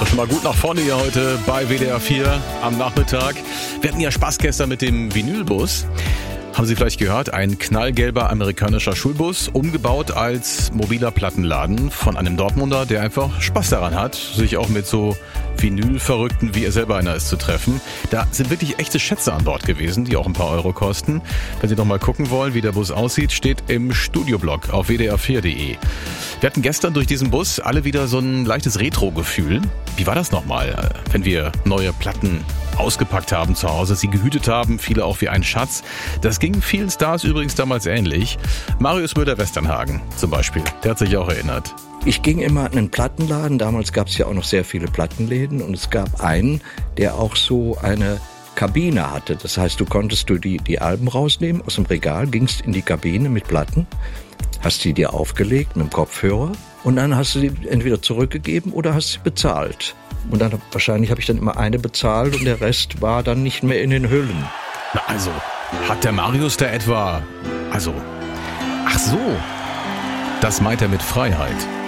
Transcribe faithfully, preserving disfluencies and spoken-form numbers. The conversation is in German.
schon mal gut nach vorne hier heute bei W D R vier am Nachmittag. Wir hatten ja Spaß gestern mit dem Vinylbus. Haben Sie vielleicht gehört, ein knallgelber amerikanischer Schulbus, umgebaut als mobiler Plattenladen von einem Dortmunder, der einfach Spaß daran hat, sich auch mit so Vinyl-Verrückten, wie er selber einer ist, zu treffen. Da sind wirklich echte Schätze an Bord gewesen, die auch ein paar Euro kosten. Wenn Sie noch mal gucken wollen, wie der Bus aussieht, steht im Studioblog auf w d r vier punkt d e. Wir hatten gestern durch diesen Bus alle wieder so ein leichtes Retro-Gefühl. Wie war das nochmal, wenn wir neue Platten ausgepackt haben zu Hause, sie gehütet haben, viele auch wie ein Schatz. Das ging vielen Stars übrigens damals ähnlich. Marius Müller-Westernhagen zum Beispiel, der hat sich auch erinnert. Ich ging immer in einen Plattenladen, damals gab es ja auch noch sehr viele Plattenläden und es gab einen, der auch so eine Kabine hatte. Das heißt, du konntest du die, die Alben rausnehmen aus dem Regal, gingst in die Kabine mit Platten, hast die dir aufgelegt mit dem Kopfhörer und dann hast du sie entweder zurückgegeben oder hast sie bezahlt. Und dann wahrscheinlich habe ich dann immer eine bezahlt und der Rest war dann nicht mehr in den Hüllen. Na also, hat der Marius da etwa... Also, ach so, das meint er mit Freiheit.